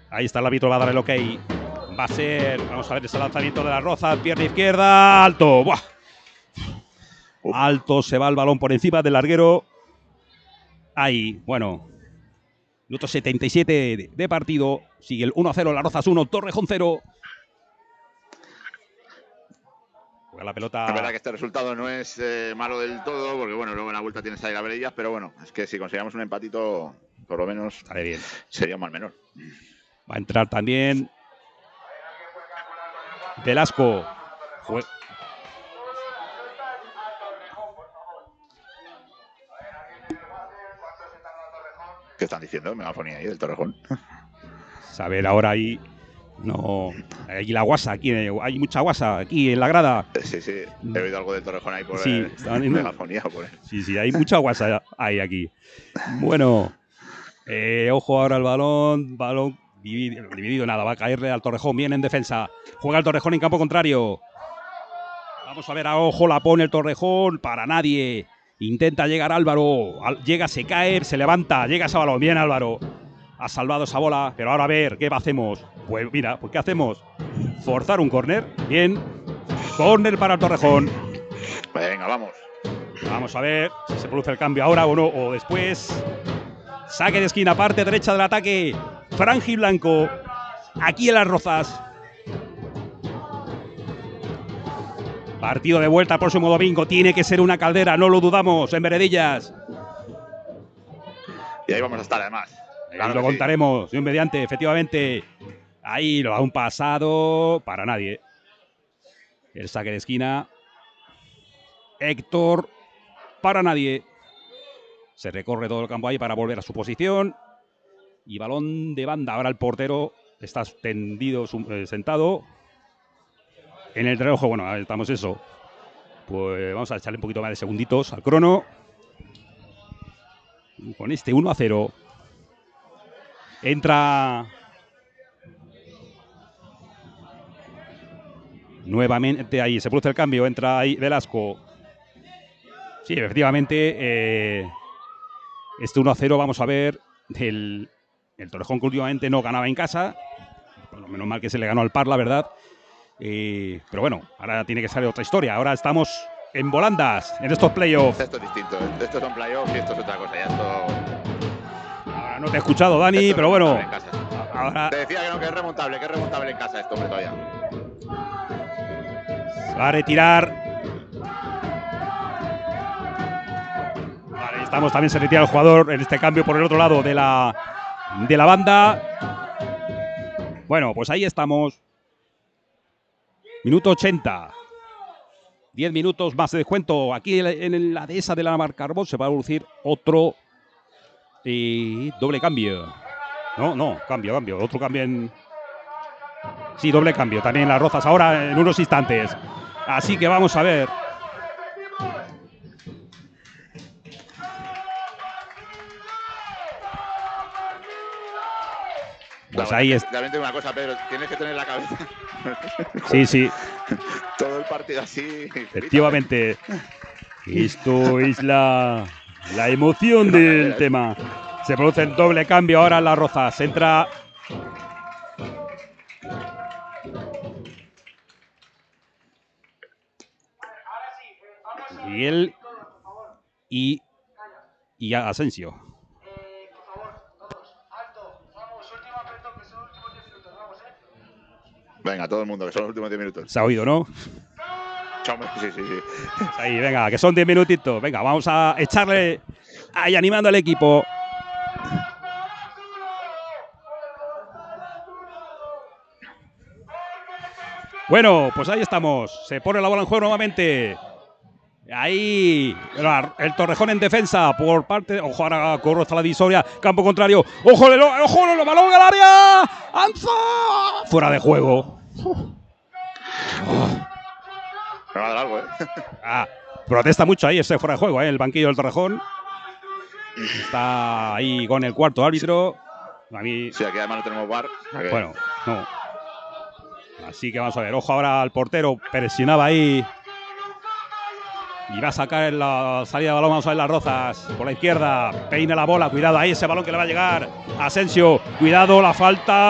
Ahí está el árbitro, va a dar el ok. Va a ser, vamos a ver ese lanzamiento de la Roza, pierna izquierda, alto. ¡Buah! Alto, se va el balón por encima del larguero. Ahí, bueno. Minuto 77 de partido. Sigue el 1-0, La Rozas 1, Torrejón 0. Juega la pelota. Es verdad que este resultado no es malo del todo, porque bueno, luego en la vuelta tienes ahí la Verillas, pero bueno, es que si conseguíamos un empatito, por lo menos Sale bien. Sería un mal menor. Va a entrar también Velasco. ¿Qué están diciendo? Megafonía ahí del Torrejón. Saber ahora ahí. No. Hay la guasa aquí. Hay mucha guasa aquí en la grada. Sí, sí. He oído algo del Torrejón ahí por sí, megafonía. Por sí, hay mucha guasa ahí aquí. Bueno. Ojo ahora el balón. Balón dividido, nada. Va a caerle al Torrejón. Viene en defensa. Juega el Torrejón en campo contrario. Vamos a ver, a ojo la pone el Torrejón. Para nadie. Intenta llegar Álvaro. Llega, se cae, se levanta. Llega ese balón. Bien Álvaro. Ha salvado esa bola. Pero ahora a ver, ¿qué hacemos? Pues mira, ¿qué hacemos? Forzar un córner. Bien. Córner para el Torrejón. Venga, vamos. Vamos a ver si se produce el cambio ahora o no. O después. Saque de esquina, parte derecha del ataque. Franjiblanco. Aquí en Las Rozas. Partido de vuelta el próximo domingo. Tiene que ser una caldera, no lo dudamos, en Veredillas. Y ahí vamos a estar, además. Claro, lo contaremos, Dios mediante, efectivamente. Ahí lo ha un pasado para nadie. El saque de esquina. Héctor, para nadie. Se recorre todo el campo ahí para volver a su posición. Y balón de banda. Ahora el portero está tendido, sentado. En el reloj, bueno, estamos eso. Pues vamos a echarle un poquito más de segunditos al crono. Con este 1-0. Entra nuevamente ahí. Se produce el cambio. Entra ahí Velasco. Sí, efectivamente. Este 1-0, vamos a ver. El Torrejón que últimamente no ganaba en casa. Bueno, menos mal que se le ganó al Parla, ¿verdad? Pero bueno, ahora tiene que salir otra historia. Ahora estamos en volandas, en estos playoffs. Esto es distinto. Estos son playoffs y esto es otra cosa. Ya esto... Ahora no te he escuchado, Dani, pero bueno. Ahora... Te decía que no, que es remontable en casa esto, hombre, todavía. Se va a retirar. Vale, estamos, también se retira el jugador en este cambio por el otro lado de la banda. Bueno, pues ahí estamos. Minuto 80. 10 minutos más de descuento. Aquí en la dehesa de la Navalcarbón se va a producir otro doble cambio. No, cambio. Otro cambio en... Sí, doble cambio. También Las Rozas ahora en unos instantes. Así que vamos a ver. Pues ahí es. Realmente una cosa, Pedro, tienes que tener la cabeza. Sí. Todo el partido así. Efectivamente. Esto es la emoción del tema. Se produce el doble cambio ahora en Las Rozas. Entra. Miguel y Asensio. Venga, todo el mundo, que son los últimos 10 minutos. Se ha oído, ¿no? Sí. Ahí, venga, que son 10 minutitos. Venga, vamos a echarle ahí animando al equipo. Bueno, pues ahí estamos. Se pone la bola en juego nuevamente. Ahí el Torrejón en defensa por parte. Ojo, ahora corro hasta la divisoria. Campo contrario. Ojo, balón al área. ¡Anza! Fuera de juego. Me va a dar algo, Protesta mucho ahí ese fuera de juego, el banquillo del Torrejón. Está ahí con el cuarto árbitro. A mí... Sí, aquí además no tenemos VAR. Bueno, no. Así que vamos a ver. Ojo ahora al portero. Presionaba ahí. Y va a sacar en la salida de balón. Vamos a ver Las Rozas. Por la izquierda. Peina la bola. Cuidado ahí ese balón que le va a llegar. Asensio. Cuidado la falta.